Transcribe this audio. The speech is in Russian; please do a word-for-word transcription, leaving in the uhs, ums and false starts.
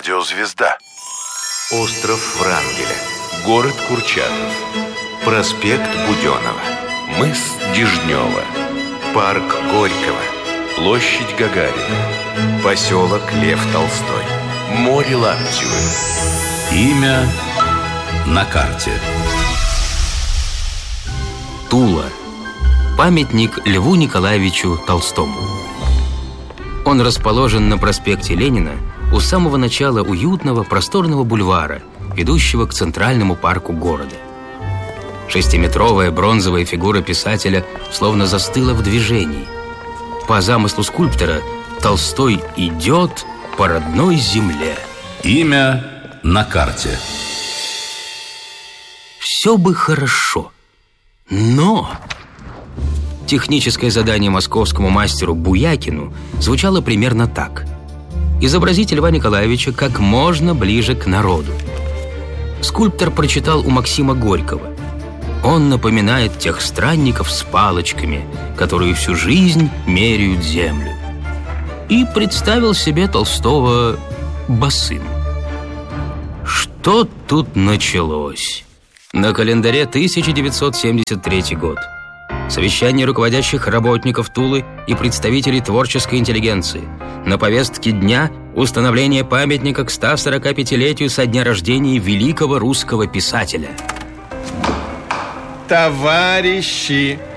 Радиозвезда. Остров Врангеля. Город Курчатов. Проспект Буденова. Мыс Дежнева. Парк Горького. Площадь Гагарина. Поселок Лев Толстой. Море Лаптевы. Имя на карте. Тула. Памятник Льву Николаевичу Толстому. Он расположен на проспекте Ленина у самого начала уютного просторного бульвара, ведущего к центральному парку города. Шестиметровая бронзовая фигура писателя словно застыла в движении. По замыслу скульптора, Толстой идет по родной земле. Имя на карте. Все бы хорошо, но... Техническое задание московскому мастеру Буякину звучало примерно так: изобразить Льва Николаевича как можно ближе к народу. Скульптор прочитал у Максима Горького: он напоминает тех странников с палочками, которые всю жизнь меряют землю. И представил себе Толстого босым. Что тут началось? На календаре тысяча девятьсот семьдесят третий год. Совещание руководящих работников Тулы и представителей творческой интеллигенции. На повестке дня установление памятника к ста сорока пятилетию со дня рождения великого русского писателя. Товарищи,